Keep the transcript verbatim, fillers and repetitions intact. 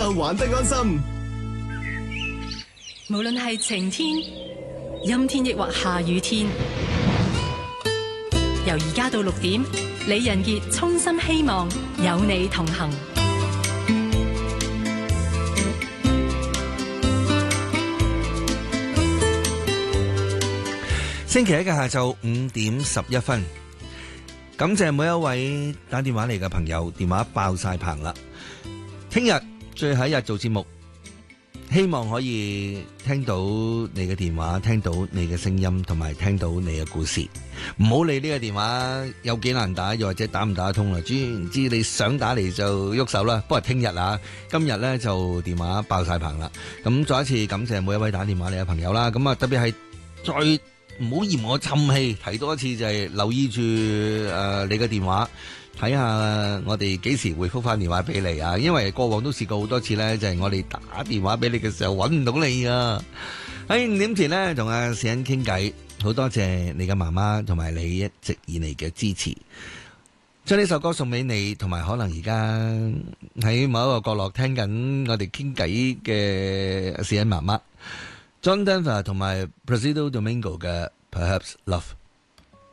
玩得安心。 無論係晴天、陰天抑或下雨天，由而家到六點，李仁傑衷心希望有你同行。 星期一嘅下晝五點十一分，感謝每一位打電話嚟嘅朋友，電話爆晒棚啦！聽日最後一日做節目，希望可以聽到你嘅電話，聽到你嘅聲音，同埋聽到你嘅故事。唔好理呢個電話有幾難打，又或者打唔打得通啦。總言之，你想打嚟就喐手啦。不過聽日啊，今日呢就電話爆晒棚啦。咁再一次感謝每一位打電話嚟嘅朋友啦。咁啊，特別係再唔好嫌我沉氣，提多一次就係留意住誒、呃、你嘅電話，睇下我哋幾時回覆翻電話俾你啊！因為過往都試過好多次咧，就係、是、我哋打電話俾你嘅時候揾唔到你啊！喺五點前咧同阿史欣傾偈，好多謝你嘅媽媽同埋你一直以嚟嘅支持，將呢首歌送俾你，同埋可能而家喺某一個角落聽緊我哋傾偈嘅史欣媽媽。John Denver 同埋 Placido Domingo 嘅 Perhaps Love。